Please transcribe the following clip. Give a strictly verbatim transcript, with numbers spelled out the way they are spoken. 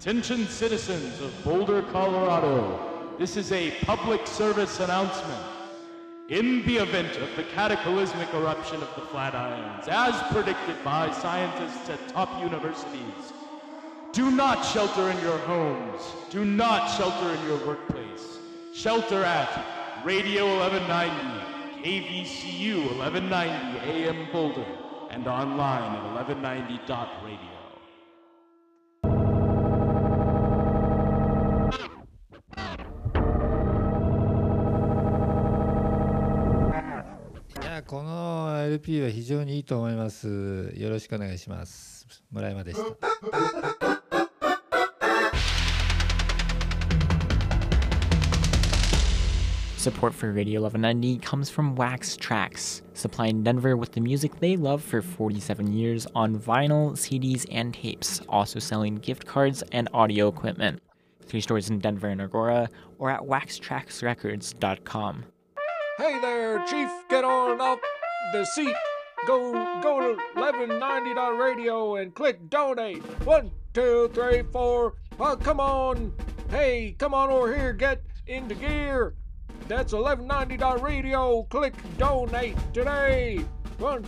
Attention citizens of Boulder, Colorado. This is a public service announcement. In the event of the cataclysmic eruption of the Flatirons, as predicted by scientists at top universities, do not shelter in your homes. Do not shelter in your workplace. Shelter at Radio eleven ninety, K V C U eleven ninety A M Boulder, and online at eleven ninety dot radio. この エルピー は非常にいいと思います。よろしくお願いします。村山でした。 Support for Radio eleven ninety comes from Wax Trax, supplying Denver with the music they love for forty-seven years on vinyl, C Ds, and tapes, also selling gift cards and audio equipment. Three stores in Denver and Aurora, or at wax trax records dot com. Hey there, Chief, get on off the seat. Go go to eleven ninety dot radio and click donate. One, two, three, four. Oh, come on. Hey, come on over here, get into gear. That's eleven ninety dot radio. Click donate today. One,